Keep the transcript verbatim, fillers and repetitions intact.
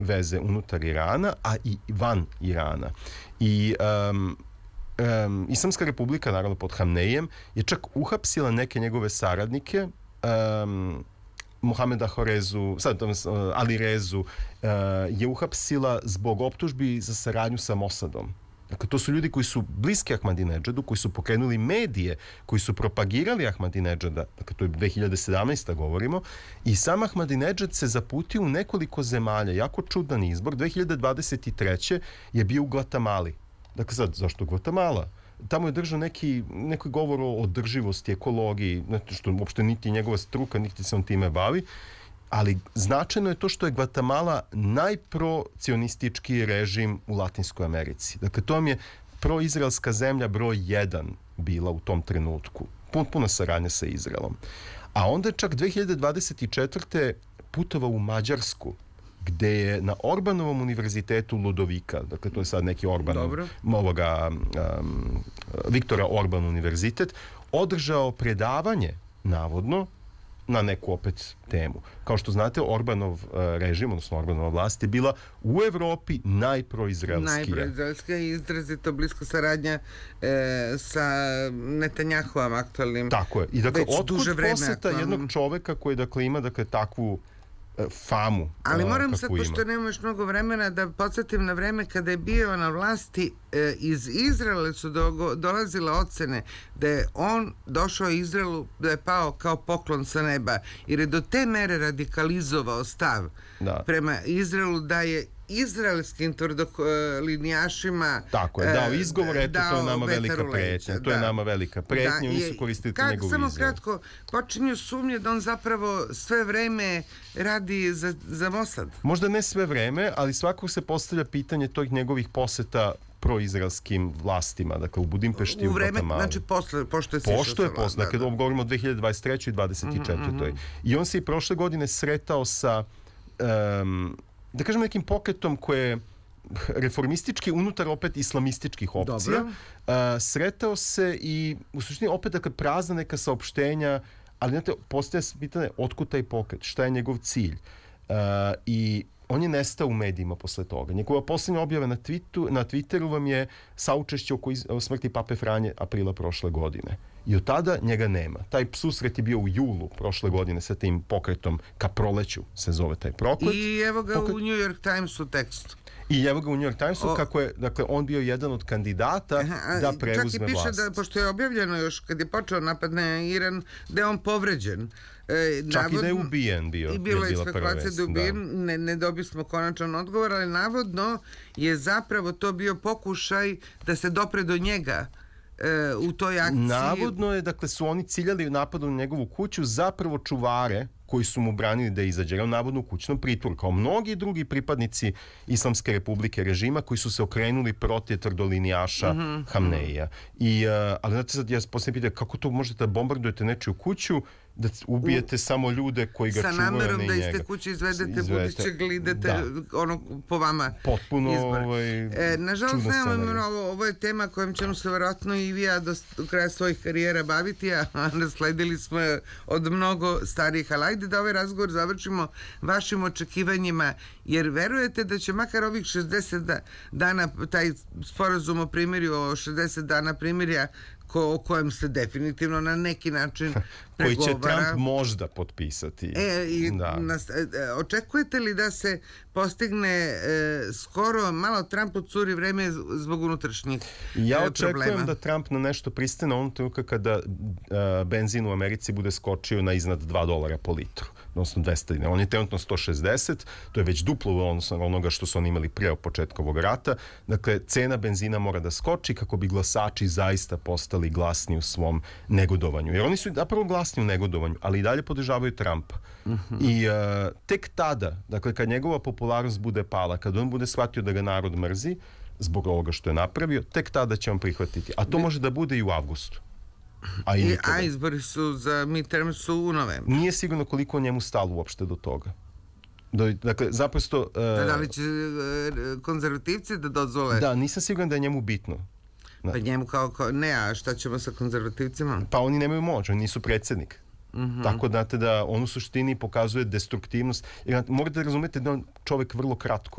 veze unutar Irana, a i van Irana. I um, um, Islamska republika, naravno pod Hamneijem, je čak uhapsila neke njegove saradnike, um, Mohameda Horezu, sad, Ali Rezu, uh, je uhapsila zbog optužbi za saradnju sa Mossadom. Dakle, to su ljudi koji su bliski Ahmadinedžadu, koji su pokrenuli medije, koji su propagirali Ahmadinedžada, dakle, to je dve hiljade sedamnaesta govorimo, i sam Ahmadinedžad se zaputio u nekoliko zemalja, jako čudan izbor. dve hiljade dvadeset treće je bio u Gvatemali. Dakle, sad, zašto Gvatemala? Tamo je držao neki, neki govor o održivosti, ekologiji, što uopšte niti njegova struka, niti se on time bavi, ali značajno je to što je Gvatemala najprocionistički režim u Latinskoj Americi. Dakle, to vam je proizraelska zemlja broj jedan bila u tom trenutku. Puna saradnja sa Izraelom. A onda je čak dve hiljade dvadeset četvrte putovao u Mađarsku, gde je na Orbanovom univerzitetu Ludovika, dakle to je sad neki Orbanov, ovoga, um, Viktora Orban univerzitet, održao predavanje, navodno, na neku opet temu. Kao što znate, Orbanov uh, režim, odnosno Orbanova vlast je bila u Evropi najproizraelskija. Najproizraelskija i izrazito blisko saradnja e, sa Netanjahuom aktualnim. Tako je. I dakle, otkud poseta jednog čoveka koji dakle ima dakle takvu famu. Ali moram sad, pošto nema još mnogo vremena, da podsjetim na vreme kada je bio na vlasti, e, iz Izraela su do, dolazile ocene da je on došao Izraelu, da je pao kao poklon sa neba, jer je do te mere radikalizovao stav da. prema Izraelu da je izraelskim tvrdolinijašima tako je, dao izgovor, eto, to je nama velika pretnja. To je nama velika pretnja, oni su koristili njegovu izjavu. Samo kratko, počinju sumnje da on zapravo sve vreme radi za, za Mossad. Možda ne sve vreme, ali svakako se postavlja pitanje tih njegovih poseta proizraelskim vlastima, dakle u Budimpešti i u Gvatemali. Znači posle, pošto je sišao. Pošto je posle, dakle govorimo o dve hiljade dvadeset trećoj i dvadeset četvrtoj. I on se i prošle godine sretao sa um, da kažem nekim pokretom koje je reformistički unutar opet islamističkih opcija. Uh, sretao se i u suštini opet dakle prazna neka saopštenja, ali znate, postaje pitanje otkud taj pokret, šta je njegov cilj. Uh, I on je nestao u medijima posle toga. Njegova posljednja objava na, Twitu, na Twitteru vam je saučešće oko iz, smrti Pape Franje aprila prošle godine. I od tada njega nema. Taj susret je bio u julu prošle godine sa tim pokretom ka proleću, se zove taj proklet. I evo ga Pokret... u New York Timesu tekstu. I evo ga u New York Timesu o... kako je, dakle, on bio jedan od kandidata Aha, da preuzme vlast. Čak i piše vlast. Da, pošto je objavljeno još kad je počeo napad na Iran, da je on povređen. E, Čak navodno, i da je ubijen bio. I bilo je spekulacija da je ubijen, da. ne, ne dobili smo konačan odgovor, ali navodno je zapravo to bio pokušaj da se dopre do njega e, u toj akciji. Navodno je, dakle, su oni ciljali napadu na njegovu kuću, zapravo čuvare koji su mu branili da izađe. On navodno u kućnom pritvoru, kao mnogi drugi pripadnici Islamske republike režima koji su se okrenuli protiv tvrdolinijaša mm-hmm. Hamneija. I, uh, ali znate sad, ja poslije pitao, kako to možete da bombardujete nečiju kuću, da ubijete u, sa ljudi koji ga čuvaju, sa namerom da iz te kuće izvedete, izvedete budućeg lidete ono po vama potpuno ovaj, e, nažalost nemamo ovo, ovo je tema kojom ćemo se vjerojatno i vi ja do, do kraja svojih karijera baviti, a nasledili smo od mnogo starijih, ali ajde da ovaj razgovor završimo vašim očekivanjima, jer verujete da će makar ovih šezdeset dana, taj sporazum o primirju, o šezdeset dana primirja Ko, o kojem se definitivno na neki način koji pregovara. Koji će Trump možda potpisati. E, i da. nas, e, očekujete li da se postigne e, skoro, malo Trumpu curi vreme zbog unutrašnjih ja e, očekujem problema? Da Trump na nešto pristane onom trenutka kada a, benzin u Americi bude skočio na iznad dva dolara po litru, odnosno dvesta dinara. On je trenutno sto šezdeset, to je već duplo odnosno onoga što su oni imali prije početka ovog rata. Dakle, cena benzina mora da skoči kako bi glasači zaista postali glasni u svom negodovanju. Jer oni su zapravo glasni u negodovanju, ali i dalje podržavaju Trumpa. Uh-huh. I uh, tek tada, dakle, kad njegova popularnost bude pala, kad on bude shvatio da ga narod mrzi zbog ovoga što je napravio, tek tada će on prihvatiti. A to može da bude i u avgustu. A, i I, a izbori su za midterm su u novembru. Nije sigurno koliko njemu stalo uopšte do toga. Do, dakle, zaprosto... Uh, da li će uh, konzervativci da dozvole? Da, nisam siguran da je njemu bitno. Da. Pa njemu kao, kao, ne, a šta ćemo sa konzervativcima? Pa oni nemaju moć, oni nisu predsjednik. Mm-hmm. Tako znate da on u suštini pokazuje destruktivnost. Jer morate da razumete da on čovjek vrlo kratko